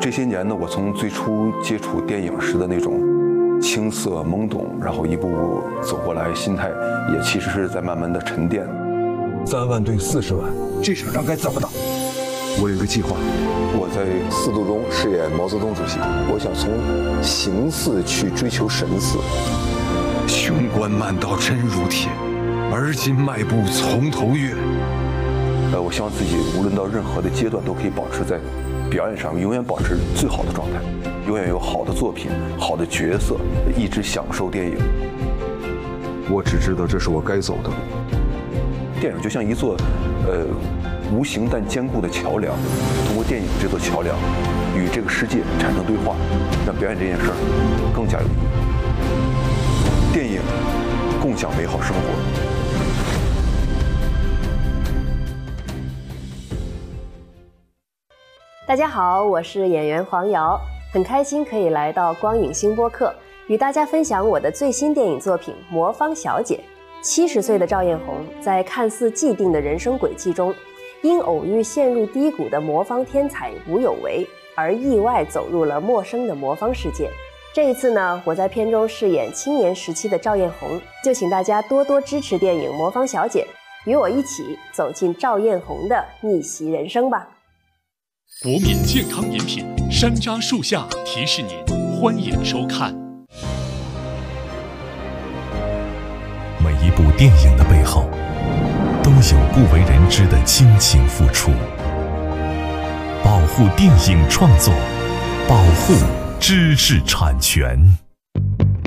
这些年呢，我从最初接触电影时的那种青涩懵懂，然后一步步走过来，心态也其实是在慢慢的沉淀。 3万对40万，这场仗该怎么打？我有个计划。 我在4度中饰演毛泽东主席，我想从形似去追求神似。 雄关漫道真如铁，而今迈步从头越。 我希望自己无论到任何的阶段，都可以保持在表演上永远保持最好的状态，永远有好的作品、好的角色，一直享受电影。 我只知道这是我该走的路。 电影就像一座无形但坚固的桥梁，通过电影这座桥梁与这个世界产生对话，让表演这件事儿更加有意义。电影共享美好生活。 大家好，我是演员黄瑶，很开心可以来到光影星播客，与大家分享我的最新电影作品《魔方小姐》。70岁的赵艳红在看似既定的人生轨迹中，因偶遇陷入低谷的魔方天才吴有为，而意外走入了陌生的魔方世界。这一次呢，我在片中饰演青年时期的赵艳红，就请大家多多支持电影《魔方小姐》，与我一起走进赵艳红的逆袭人生吧。 国民健康饮品山楂树下提示您，欢迎收看。 每一部电影的背后，都有不为人知的亲情付出。保护电影创作，保护知识产权。